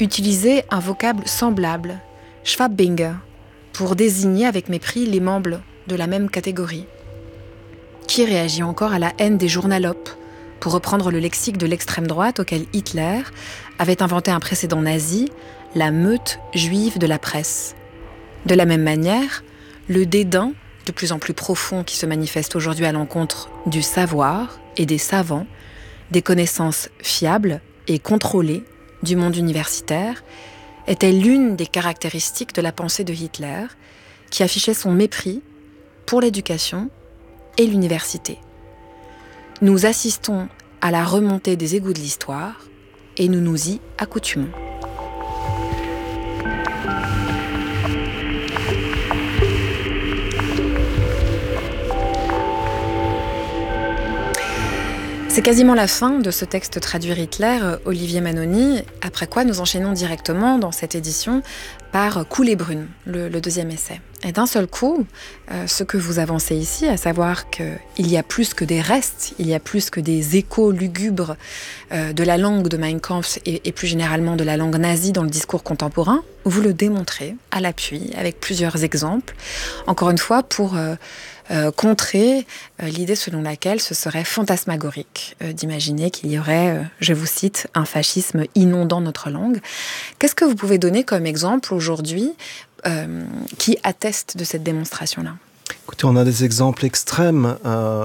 utilisait un vocable semblable, Schwabbinger, pour désigner avec mépris les membres de la même catégorie. Qui réagit encore à la haine des journalopes, pour reprendre le lexique de l'extrême droite auquel Hitler avait inventé un précédent nazi, la meute juive de la presse. De la même manière, le dédain, de plus en plus profond qui se manifeste aujourd'hui à l'encontre du savoir et des savants, des connaissances fiables et contrôlées du monde universitaire, était l'une des caractéristiques de la pensée de Hitler, qui affichait son mépris pour l'éducation et l'université. Nous assistons à la remontée des égouts de l'histoire et nous nous y accoutumons. C'est quasiment la fin de ce texte traduit Hitler, Olivier Manoni, après quoi nous enchaînons directement dans cette édition par Coulée brune, le deuxième essai. Et d'un seul coup, ce que vous avancez ici, à savoir qu'il y a plus que des restes, il y a plus que des échos lugubres de la langue de Mein Kampf et plus généralement de la langue nazie dans le discours contemporain, vous le démontrez à l'appui avec plusieurs exemples, encore une fois pour contrer l'idée selon laquelle ce serait fantasmagorique d'imaginer qu'il y aurait, je vous cite, un fascisme inondant notre langue. Qu'est-ce que vous pouvez donner comme exemple aujourd'hui qui atteste de cette démonstration-là? Écoutez, on a des exemples extrêmes.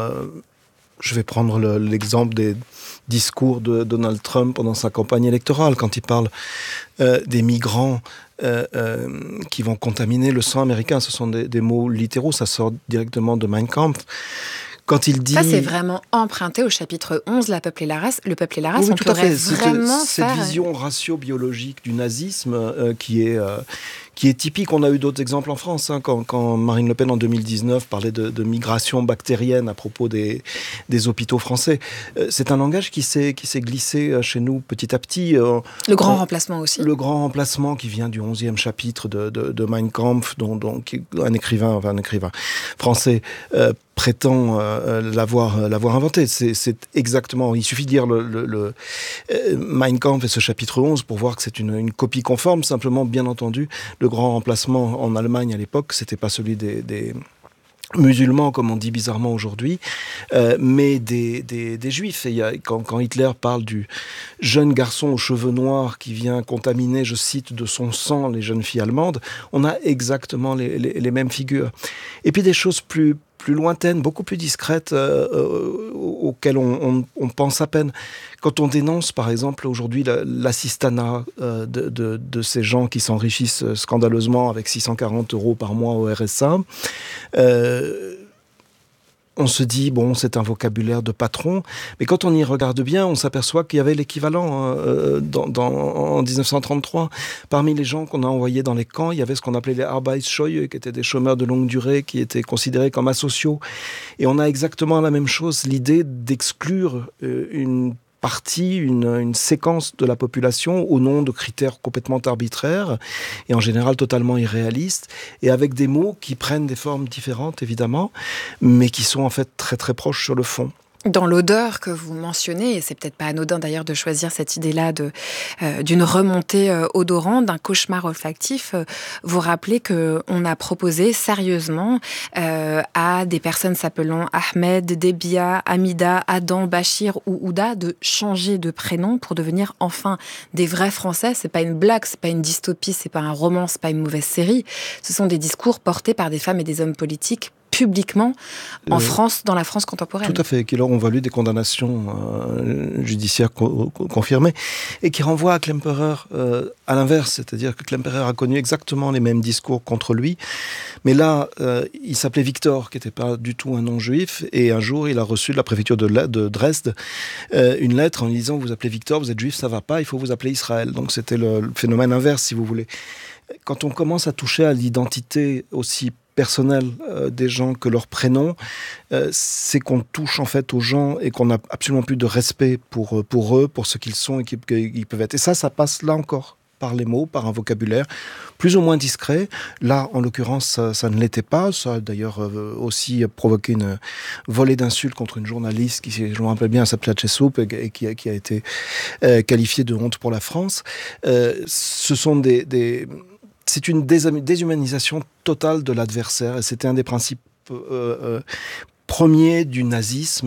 Je vais prendre l'exemple des discours de Donald Trump pendant sa campagne électorale, quand il parle des migrants qui vont contaminer le sang américain. Ce sont des mots littéraux, ça sort directement de Mein Kampf. Quand il dit... Ça, c'est vraiment emprunté au chapitre 11, Le peuple et la race. Oui, on pourrait vraiment faire... Cette vision ratio-biologique du nazisme qui est typique. On a eu d'autres exemples en France, quand Marine Le Pen, en 2019, parlait de migration bactérienne à propos des hôpitaux français. C'est un langage qui s'est glissé chez nous petit à petit. Le grand remplacement aussi. Le grand remplacement qui vient du 11e chapitre de Mein Kampf, dont un écrivain français prétend l'avoir inventé. C'est exactement... Il suffit de lire le Mein Kampf et ce chapitre 11 pour voir que c'est une copie conforme. Simplement, bien entendu, le grand remplacement en Allemagne à l'époque, c'était pas celui des musulmans, comme on dit bizarrement aujourd'hui, mais des juifs. Et quand Hitler parle du jeune garçon aux cheveux noirs qui vient contaminer, je cite, de son sang les jeunes filles allemandes, on a exactement les mêmes figures. Et puis des choses plus lointaines, beaucoup plus discrètes, auxquelles on pense à peine. Quand on dénonce, par exemple, aujourd'hui, l'assistanat de ces gens qui s'enrichissent scandaleusement avec 640 € par mois au RSA, on se dit, bon, c'est un vocabulaire de patron, mais quand on y regarde bien, on s'aperçoit qu'il y avait l'équivalent en 1933. Parmi les gens qu'on a envoyés dans les camps, il y avait ce qu'on appelait les Arbeitsscheue, qui étaient des chômeurs de longue durée, qui étaient considérés comme asociaux. Et on a exactement la même chose, l'idée d'exclure une partie, une séquence de la population au nom de critères complètement arbitraires et en général totalement irréalistes et avec des mots qui prennent des formes différentes évidemment, mais qui sont en fait très très proches sur le fond. Dans l'odeur que vous mentionnez, et c'est peut-être pas anodin d'ailleurs de choisir cette idée-là d'une remontée odorante, d'un cauchemar olfactif, vous rappelez qu'on a proposé sérieusement à des personnes s'appelant Ahmed, Debia, Hamida, Adam, Bachir ou Ouda de changer de prénom pour devenir enfin des vrais Français. C'est pas une blague, c'est pas une dystopie, c'est pas un roman, c'est pas une mauvaise série. Ce sont des discours portés par des femmes et des hommes politiques publiquement en France, dans la France contemporaine. Tout à fait, qui leur ont valu des condamnations judiciaires confirmées et qui renvoient à Klemperer à l'inverse, c'est-à-dire que Klemperer a connu exactement les mêmes discours contre lui, mais là, il s'appelait Victor, qui n'était pas du tout un nom juif, et un jour, il a reçu de la préfecture de Dresde une lettre en lui disant « Vous appelez Victor, vous êtes juif, ça va pas, il faut vous appeler Israël ». Donc c'était le phénomène inverse, si vous voulez. Quand on commence à toucher à l'identité aussi personnel des gens que leur prénom, c'est qu'on touche en fait aux gens et qu'on n'a absolument plus de respect pour eux, pour ce qu'ils sont et qu'ils peuvent être. Et ça passe là encore. par les mots, par un vocabulaire plus ou moins discret. Là, en l'occurrence, ça ne l'était pas. Ça a d'ailleurs aussi provoqué une volée d'insultes contre une journaliste qui, je me rappelle bien, s'appelait Chesoup et qui a été qualifiée de honte pour la France. Ce sont c'est une déshumanisation totale de l'adversaire et c'était un des principes premiers du nazisme.